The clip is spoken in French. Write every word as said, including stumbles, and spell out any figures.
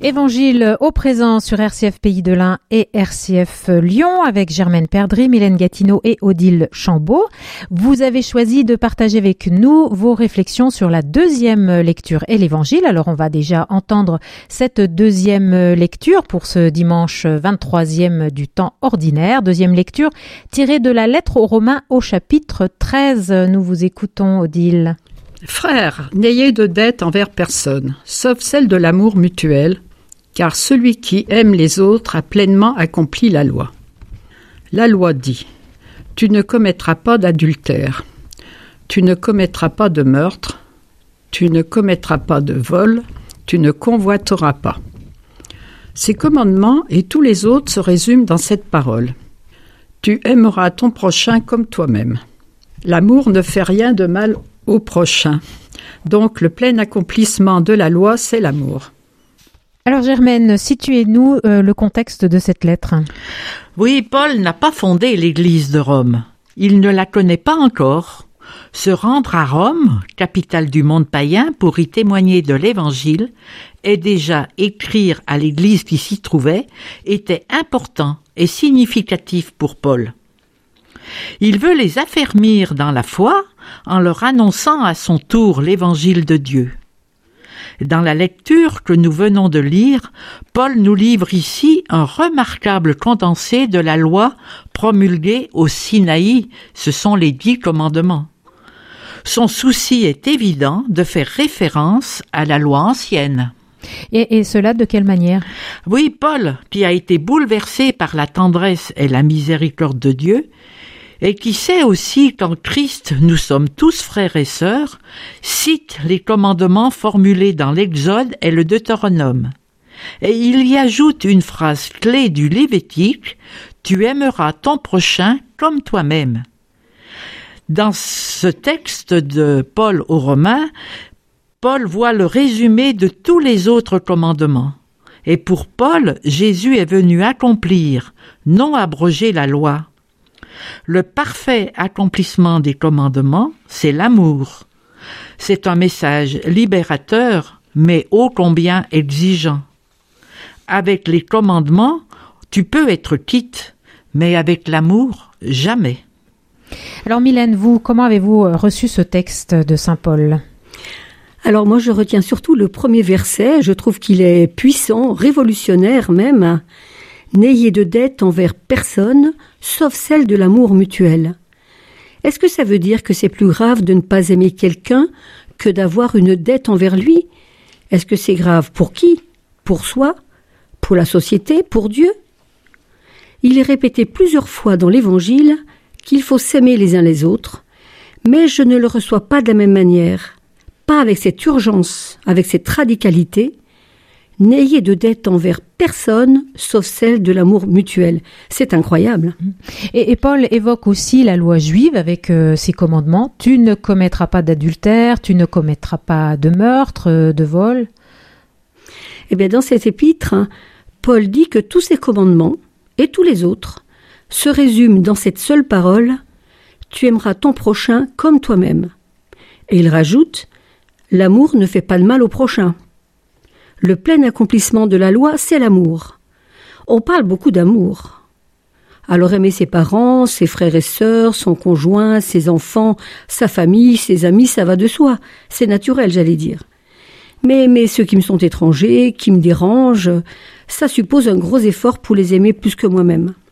Évangile au présent sur R C F Pays de l'Ain et R C F Lyon avec Germaine Perdry, Mylène Gatineau et Odile Chambaud. Vous avez choisi de partager avec nous vos réflexions sur la deuxième lecture et l'Évangile. Alors on va déjà entendre cette deuxième lecture pour ce dimanche vingt-troisième du temps ordinaire. Deuxième lecture tirée de la lettre aux Romains au chapitre treize. Nous vous écoutons, Odile. Frères, n'ayez de dette envers personne, sauf celle de l'amour mutuel, car celui qui aime les autres a pleinement accompli la loi. La loi dit « Tu ne commettras pas d'adultère, tu ne commettras pas de meurtre, tu ne commettras pas de vol, tu ne convoiteras pas. » Ces commandements et tous les autres se résument dans cette parole. « Tu aimeras ton prochain comme toi-même. » L'amour ne fait rien de mal au prochain. Donc le plein accomplissement de la loi, c'est l'amour. Alors Germaine, situez-nous euh, le contexte de cette lettre. Oui, Paul n'a pas fondé l'Église de Rome. Il ne la connaît pas encore. Se rendre à Rome, capitale du monde païen, pour y témoigner de l'Évangile, et déjà écrire à l'Église qui s'y trouvait, était important et significatif pour Paul. Il veut les affermir dans la foi en leur annonçant à son tour l'Évangile de Dieu. Dans la lecture que nous venons de lire, Paul nous livre ici un remarquable condensé de la loi promulguée au Sinaï, ce sont les dix commandements. Son souci est évident de faire référence à la loi ancienne. Et, et cela de quelle manière ? Oui, Paul, qui a été bouleversé par la tendresse et la miséricorde de Dieu, et qui sait aussi qu'en Christ nous sommes tous frères et sœurs, cite les commandements formulés dans l'Exode et le Deutéronome. Et il y ajoute une phrase clé du Lévitique, « Tu aimeras ton prochain comme toi-même ». Dans ce texte de Paul aux Romains, Paul voit le résumé de tous les autres commandements. Et pour Paul, Jésus est venu accomplir, non abroger la loi. Le parfait accomplissement des commandements, c'est l'amour. C'est un message libérateur, mais ô combien exigeant. Avec les commandements, tu peux être quitte, mais avec l'amour, jamais. Alors Mylène, vous, comment avez-vous reçu ce texte de saint Paul ? Alors moi, je retiens surtout le premier verset. Je trouve qu'il est puissant, révolutionnaire même. N'ayez de dette envers personne, sauf celle de l'amour mutuel. Est-ce que ça veut dire que c'est plus grave de ne pas aimer quelqu'un que d'avoir une dette envers lui ? Est-ce que c'est grave pour qui ? Pour soi ? Pour la société ? Pour Dieu ? Il est répété plusieurs fois dans l'Évangile qu'il faut s'aimer les uns les autres, mais je ne le reçois pas de la même manière, pas avec cette urgence, avec cette radicalité. N'ayez de dette envers personne, sauf celle de l'amour mutuel. C'est incroyable. Et, et Paul évoque aussi la loi juive avec euh, ses commandements. Tu ne commettras pas d'adultère, tu ne commettras pas de meurtre, euh, de vol. Eh bien, dans cet épître, hein, Paul dit que tous ces commandements, et tous les autres, se résument dans cette seule parole, « Tu aimeras ton prochain comme toi-même ». Et il rajoute, « L'amour ne fait pas de mal au prochain ». Le plein accomplissement de la loi, c'est l'amour. On parle beaucoup d'amour. Alors aimer ses parents, ses frères et sœurs, son conjoint, ses enfants, sa famille, ses amis, ça va de soi. C'est naturel, j'allais dire. Mais aimer ceux qui me sont étrangers, qui me dérangent, ça suppose un gros effort pour les aimer plus que moi-même.